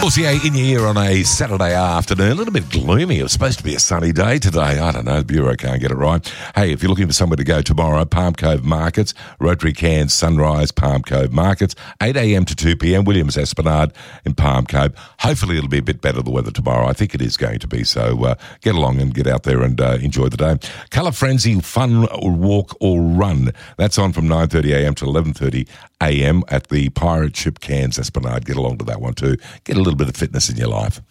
4CA in your ear on a Saturday afternoon. A little bit gloomy. It was supposed to be a sunny day today. I don't know. The Bureau can't get it right. Hey, if you're looking for somewhere to go tomorrow, Palm Cove Markets, Rotary Cairns Sunrise Palm Cove Markets, 8 a.m. to 2 p.m, Williams Esplanade in Palm Cove. Hopefully it'll be a bit better the weather tomorrow. I think it is going to be. So get along and get out there and enjoy the day. Colour Frenzy Fun Walk or Run. That's on from 9:30 a.m. to 11:30 a.m. at the Pirate Ship Cairns Esplanade. Get along to that one too. Get a little bit of fitness in your life.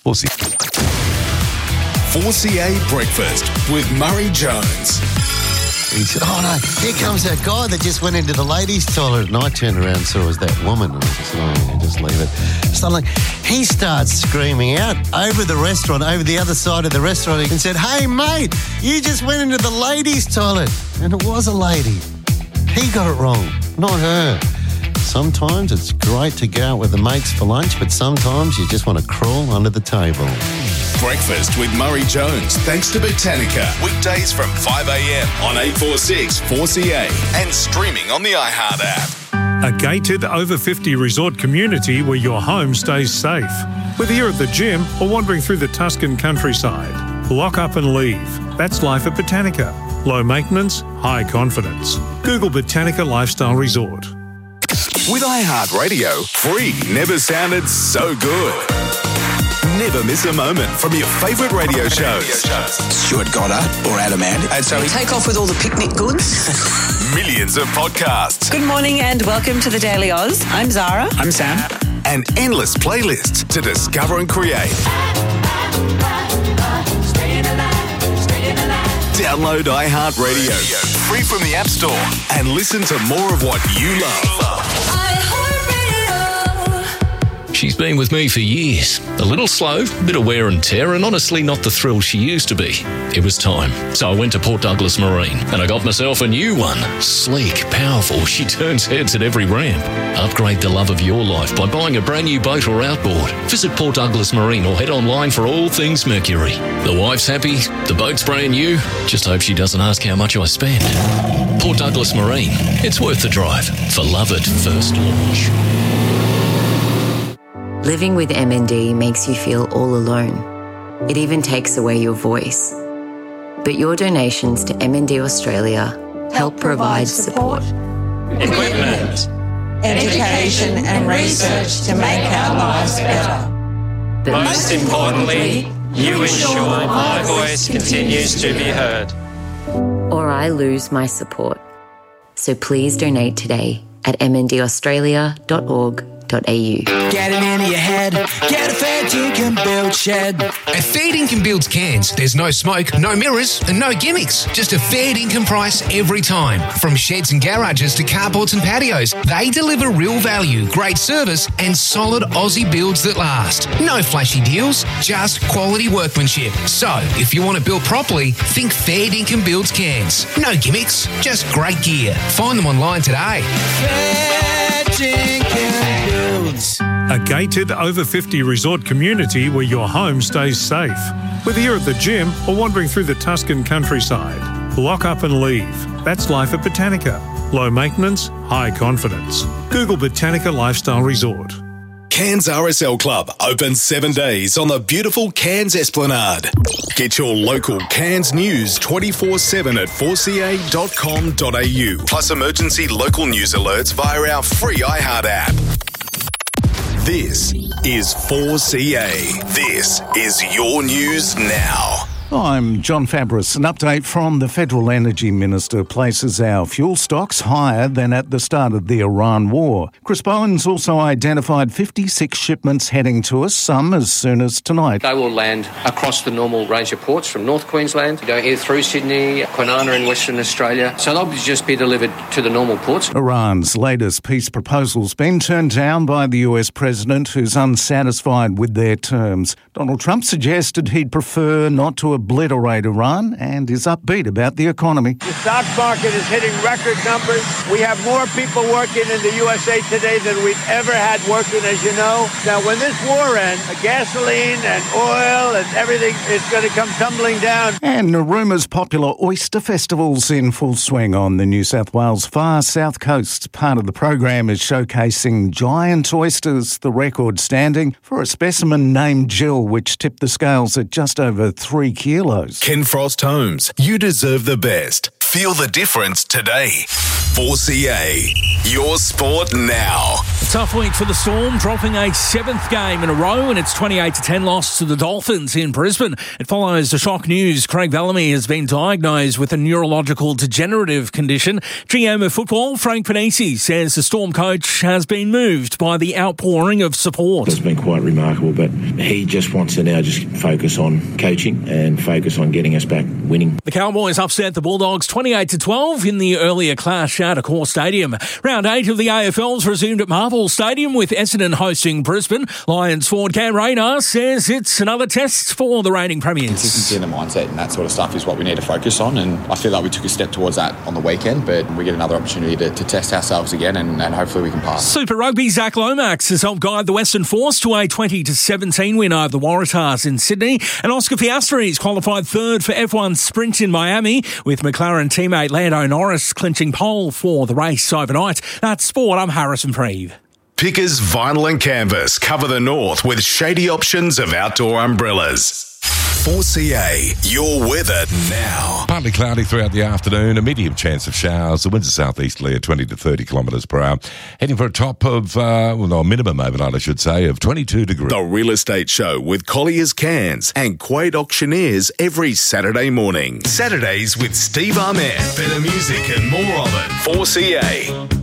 4CA Breakfast with Murray Jones. He said, oh no, here comes that guy that just went into the ladies' toilet. And I turned around and saw it was that woman. And I just said, oh, yeah, just leave it. Suddenly, he starts screaming out over the restaurant, over the other side of the restaurant, and said, hey mate, you just went into the ladies' toilet. And it was a lady. He got it wrong, not her. Sometimes it's great to go out with the mates for lunch, but sometimes you just want to crawl under the table. Breakfast with Murray Jones, thanks to Botanica. Weekdays from 5 a.m. on 846 4CA and streaming on the iHeart app. A gated over 50 resort community where your home stays safe. Whether you're at the gym or wandering through the Tuscan countryside, lock up and leave. That's life at Botanica. Low maintenance, high confidence. Google Botanica Lifestyle Resort. With iHeartRadio, free never sounded so good. Never miss a moment from your favourite radio shows. Stuart Goddard or Adam Ant. And so take off with all the picnic goods. Millions of podcasts. Good morning and welcome to the Daily Oz. I'm Zara. I'm Sam. And endless playlists to discover and create. Download iHeartRadio free from the App Store and listen to more of what you love. She's been with me for years. A little slow, a bit of wear and tear, and honestly not the thrill she used to be. It was time. So I went to Port Douglas Marine, and I got myself a new one. Sleek, powerful, she turns heads at every ramp. Upgrade the love of your life by buying a brand new boat or outboard. Visit Port Douglas Marine or head online for all things Mercury. The wife's happy, the boat's brand new. Just hope she doesn't ask how much I spent. Port Douglas Marine. It's worth the drive for love at first launch. Living with MND makes you feel all alone. It even takes away your voice. But your donations to MND Australia help provide support, equipment, education and research to make our lives better. But most importantly, you ensure my voice continues to be heard. Or I lose my support. So please donate today at mndaustralia.org.au. Get it into your head. Get a Fair Dinkum Build shed. At Fair Dinkum Builds Cairns, there's no smoke, no mirrors, and no gimmicks. Just a fair dinkum price every time. From sheds and garages to carports and patios, they deliver real value, great service, and solid Aussie builds that last. No flashy deals, just quality workmanship. So, if you want to build properly, think Fair Dinkum Builds Cairns. No gimmicks, just great gear. Find them online today. Fair Dinkum Builds. A gated over 50 resort community where your home stays safe. Whether you're at the gym or wandering through the Tuscan countryside, lock up and leave. That's life at Botanica. Low maintenance, high confidence. Google Botanica Lifestyle Resort. Cairns RSL Club open 7 days on the beautiful Cairns Esplanade. Get your local Cairns news 24/7 at 4ca.com.au. Plus emergency local news alerts via our free iHeart app. This is 4CA. This is your news now. I'm John Fabris. An update from the Federal Energy Minister places our fuel stocks higher than at the start of the Iran war. Chris Bowen's also identified 56 shipments heading to us, some as soon as tonight. They will land across the normal range of ports from North Queensland, going here through Sydney, Kwinana in Western Australia. So they'll just be delivered to the normal ports. Iran's latest peace proposal's been turned down by the US President, who's unsatisfied with their terms. Donald Trump suggested he'd prefer not to obliterate Iran and is upbeat about the economy. The stock market is hitting record numbers. We have more people working in the USA today than we've ever had working, as you know. Now, when this war ends, gasoline and oil and everything is going to come tumbling down. And Naruma's popular oyster festival's in full swing on the New South Wales far south coast. Part of the program is showcasing giant oysters, the record standing for a specimen named Jill, which tipped the scales at just over 3 kilos. Ken Frost Homes, you deserve the best. Feel the difference today. 4CA, your sport now. A tough week for the Storm, dropping a 7th game in a row in its 28-10 loss to the Dolphins in Brisbane. It follows the shock news Craig Bellamy has been diagnosed with a neurological degenerative condition. GM of football, Frank Panisi, says the Storm coach has been moved by the outpouring of support. It's been quite remarkable, but he just wants to now just focus on coaching and focus on getting us back winning. The Cowboys upset the Bulldogs 28-12 in the earlier clash at Accor Stadium. Round 8 of the AFL's resumed at Marvel Stadium with Essendon hosting Brisbane. Lions forward Cam Rayner says it's another test for the reigning premiers. Consistency in the mindset and that sort of stuff is what we need to focus on, and I feel like we took a step towards that on the weekend, but we get another opportunity to test ourselves again and hopefully we can pass. Super Rugby Zach Lomax has helped guide the Western Force to a 20-17 win over the Waratahs in Sydney, and Oscar Piastri's qualified third for F1 Sprint in Miami, with McLaren teammate Lando Norris clinching pole for the race overnight. That's sport. I'm Harrison Preeve. Pickers Vinyl and Canvas cover the north with shady options of outdoor umbrellas. 4CA, your weather now. Partly cloudy throughout the afternoon, a medium chance of showers. The winds are southeasterly at 20 to 30 kilometres per hour. Heading for a top of, a minimum overnight, I should say, of 22 degrees. The Real Estate Show with Collier's Cairns and Quade Auctioneers every Saturday morning. Saturdays with Steve Armand. Better music and more of it. 4CA.